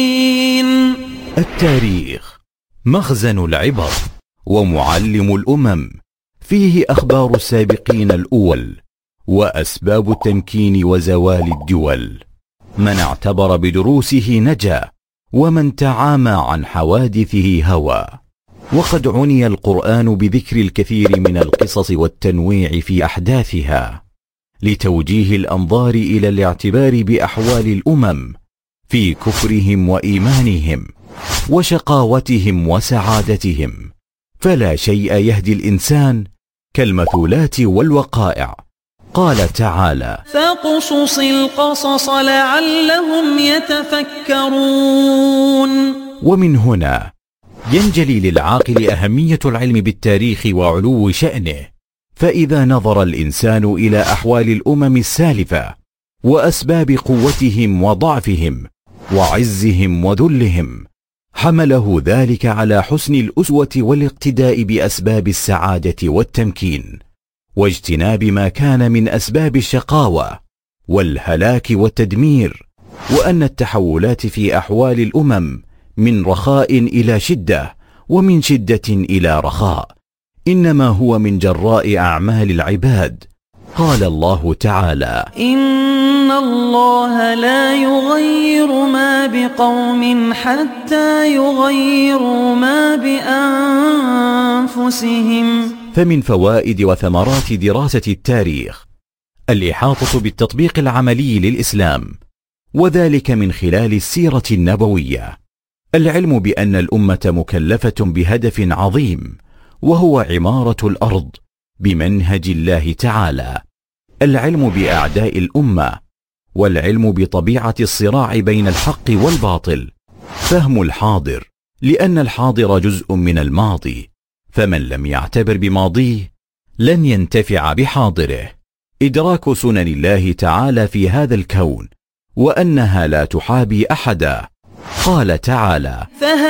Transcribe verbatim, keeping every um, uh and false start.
التاريخ مخزن العبر ومعلم الأمم، فيه أخبار السابقين الأول وأسباب التمكين وزوال الدول. من اعتبر بدروسه نجا، ومن تعامى عن حوادثه هوى. وقد عني القرآن بذكر الكثير من القصص والتنويع في أحداثها، لتوجيه الأنظار إلى الاعتبار بأحوال الأمم في كفرهم وإيمانهم وشقاوتهم وسعادتهم. فلا شيء يهدي الإنسان كالمثولات والوقائع. قال تعالى: فاقصص القصص لعلهم يتفكرون. ومن هنا ينجلي للعاقل أهمية العلم بالتاريخ وعلو شأنه. فإذا نظر الإنسان إلى أحوال الأمم السالفة وأسباب قوتهم وضعفهم وعزهم وذلهم، حمله ذلك على حسن الأسوة والاقتداء بأسباب السعادة والتمكين، واجتناب ما كان من أسباب الشقاوة والهلاك والتدمير. وأن التحولات في أحوال الأمم من رخاء إلى شدة، ومن شدة إلى رخاء، إنما هو من جراء أعمال العباد. قال الله تعالى: إن الله لا يغير ما بقوم حتى يغيروا ما بأنفسهم. فمن فوائد وثمرات دراسة التاريخ الإحاطة بالتطبيق العملي للإسلام، وذلك من خلال السيرة النبوية. العلم بأن الأمة مكلفة بهدف عظيم، وهو عمارة الأرض بمنهج الله تعالى. العلم بأعداء الأمة، والعلم بطبيعة الصراع بين الحق والباطل. فهم الحاضر، لأن الحاضر جزء من الماضي، فمن لم يعتبر بماضيه لن ينتفع بحاضره. إدراك سنن الله تعالى في هذا الكون، وأنها لا تحابي أحدا. قال تعالى: